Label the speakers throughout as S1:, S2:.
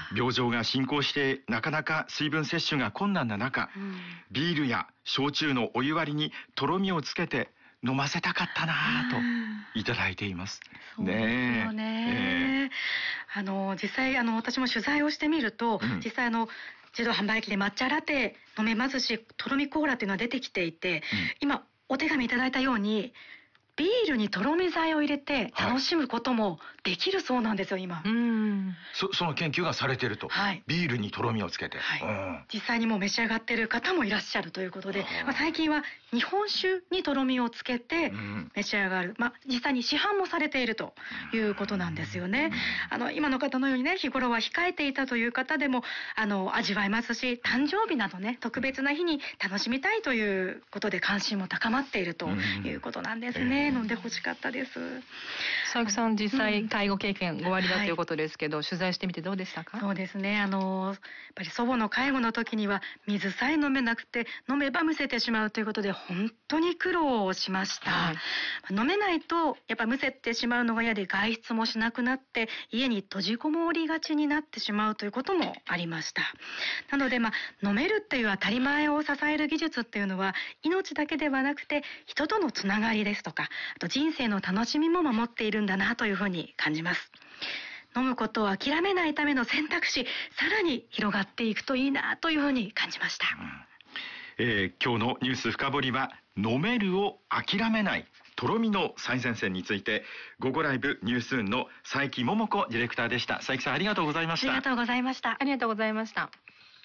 S1: 病状が進行してなかなか水分摂取が困難な中、ビールや焼酎のお湯割りにとろみをつけて飲ませたかったなといただいています。
S2: そうですよね。実際私も取材をしてみると、実際自動販売機で抹茶ラテ飲めますし、とろみコーラっていうのは出てきていて、今お手紙いただいたようにビールにとろみ剤を入れて楽しむこともできるそうなんですよ、今。
S1: その研究がされてると、ビールにとろみをつけて、
S2: 実際にもう召し上がってる方もいらっしゃるということで、最近は日本酒にとろみをつけて召し上がる、実際に市販もされているということなんですよね。今の方のようにね、日頃は控えていたという方でも味わえますし、誕生日などね、特別な日に楽しみたいということで関心も高まっているということなんですね。飲んでほしかったです。
S3: 佐伯さん、実際介護経験おありだということですけど、取材してみてどうでしたか？
S2: そうですね、やっぱり祖母の介護の時には水さえ飲めなくて、飲めばむせてしまうということで本当に苦労をしました。飲めないとやっぱむせてしまうのが嫌で、外出もしなくなって家に閉じこもりがちになってしまうということもありました。なので飲めるっていう当たり前を支える技術っていうのは、命だけではなくて人とのつながりですとか、あと人生の楽しみも守っているんだなというふうに感じます。飲むことを諦めないための選択肢、さらに広がっていくといいなというふうに感じました。
S1: 今日のニュース深掘りは、飲めるを諦めないとろみの最前線について、午後ライブニュースーンの佐伯桃子ディレクターでした。佐伯さん、ありがとうございました。
S2: ありがとうございました。
S3: ありがとうございました。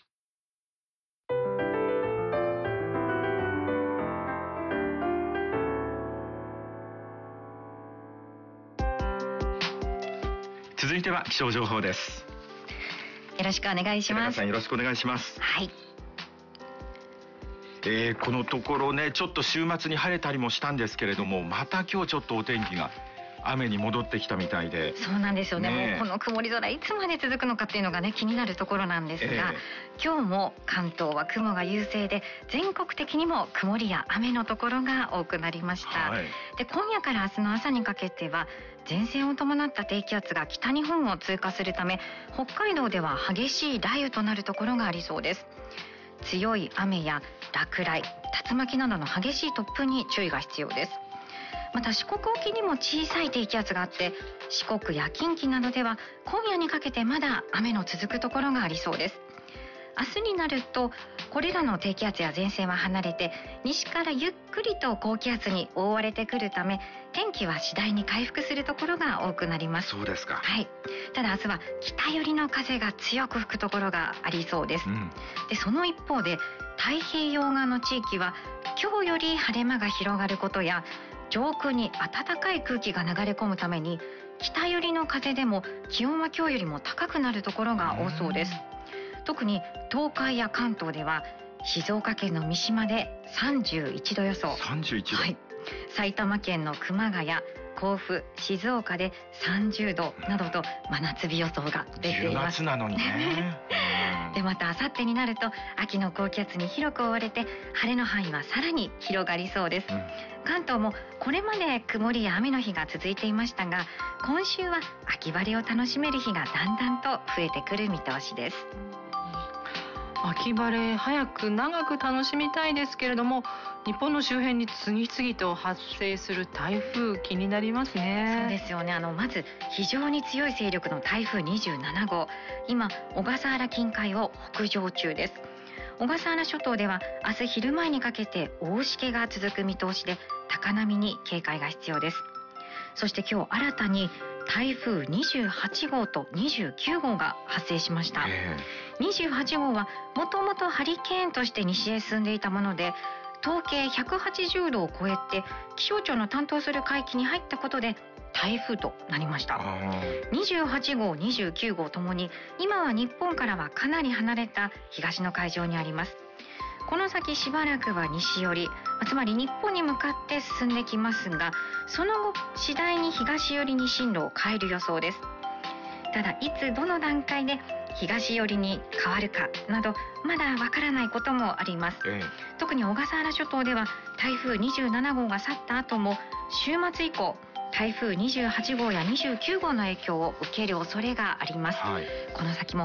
S1: 続いては気象情報です。
S4: よろしくお願いします。
S1: さん、よろしくお願いします。
S4: はい。
S1: このところね、ちょっと週末に晴れたりもしたんですけれども、また今日ちょっとお天気が雨に戻ってきたみたいで。
S4: そうなんですよね。もうこの曇り空いつまで続くのかっていうのがね、気になるところなんですが、今日も関東は雲が優勢で、全国的にも曇りや雨のところが多くなりました。で、今夜から明日の朝にかけては前線を伴った低気圧が北日本を通過するため、北海道では激しい雷雨となるところがありそうです。強い雨や落雷、竜巻などの激しい突風に注意が必要です。また四国沖にも小さい低気圧があって、四国や近畿などでは今夜にかけてまだ雨の続くところがありそうです。明日になるとこれらの低気圧や前線は離れて、西からゆっくりと高気圧に覆われてくるため、天気は次第に回復するところが多くなります。
S1: そうですか。
S4: はい。ただ明日は北寄りの風が強く吹くところがありそうです。で、その一方で太平洋側の地域は今日より晴れ間が広がることや、上空に暖かい空気が流れ込むために、北寄りの風でも気温は今日よりも高くなるところが多そうです。特に東海や関東では静岡県の三島で31度予想。
S1: 31度。
S4: はい。埼玉県の熊谷、甲府、静岡で30度などと真夏日予想が出ています。
S1: 10月なのにね。
S4: で、また明後日になると秋の高気圧に広く覆われて、晴れの範囲はさらに広がりそうです。関東もこれまで曇りや雨の日が続いていましたが、今週は秋晴れを楽しめる日がだんだんと増えてくる見通しです。
S3: 秋晴れ早く長く楽しみたいですけれども、日本の周辺に次々と発生する台風、気になりますね。
S4: そうですよね。まず非常に強い勢力の台風27号、今小笠原近海を北上中です。小笠原諸島では明日昼前にかけて大しけが続く見通しで、高波に警戒が必要です。そして今日新たに台風28号と29号が発生しました。28号はもともとハリケーンとして西へ進んでいたもので、統計180度を超えて気象庁の担当する海域に入ったことで台風となりました。28号、29号ともに今は日本からはかなり離れた東の海上にあります。この先しばらくは西寄り、つまり日本に向かって進んできますが、その後次第に東寄りに進路を変える予想です。ただいつどの段階で東寄りに変わるかなどまだわからないこともあります。特に小笠原諸島では台風27号が去った後も週末以降台風28号や29号の影響を受ける恐れがあります。この先も